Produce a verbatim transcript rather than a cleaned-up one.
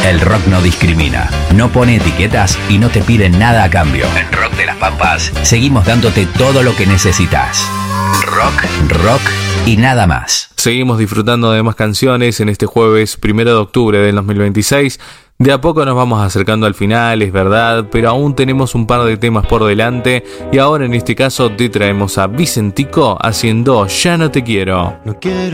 El rock no discrimina, no pone etiquetas y no te pide nada a cambio. En Rock de las Pampas seguimos dándote todo lo que necesitas. Rock, rock y nada más. Seguimos disfrutando de más canciones en este jueves primero de octubre del dos mil veintiséis. De a poco nos vamos acercando al final, es verdad, pero aún tenemos un par de temas por delante y ahora en este caso te traemos a Vicentico haciendo Ya no te quiero. No quiero